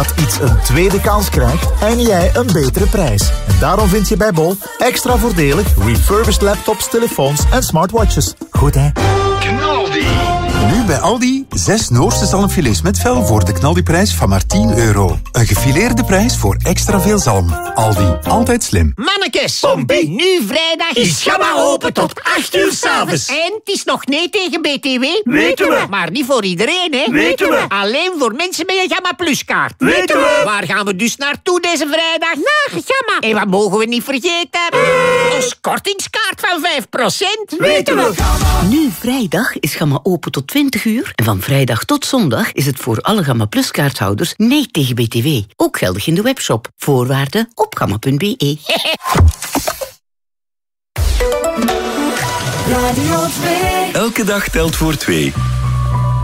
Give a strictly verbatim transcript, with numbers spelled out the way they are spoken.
iets een tweede kans krijgt en jij een betere prijs. En daarom vind je bij Bol extra voordelig refurbished laptops, telefoons en smartwatches. Goed hè? Knaldi! Nu bij Aldi, zes Noorse zalmfilets met vel voor de knaldiprijs van maar tien euro. Een gefileerde prijs voor extra veel zalm. Aldi, altijd slim. Mannekes, Pompie. nu vrijdag Is Gamma open tot acht uur 's avonds. En het is nog nee tegen B T W. Weten we. Maar niet voor iedereen, hè? Weten we. Alleen voor mensen met een Gamma Plus kaart. Weten we. Waar gaan we dus naartoe deze vrijdag? Naar Gamma. En wat mogen we niet vergeten? Ons kortingskaart van vijf procent. Weten we. Nu vrijdag is Gamma open tot twintig uur. En van vrijdag tot zondag is het voor alle Gamma Plus kaarthouders nee tegen B T W. Ook geldig in de webshop. Voorwaarden op gamma punt b e. Radio twee. Elke dag telt voor twee.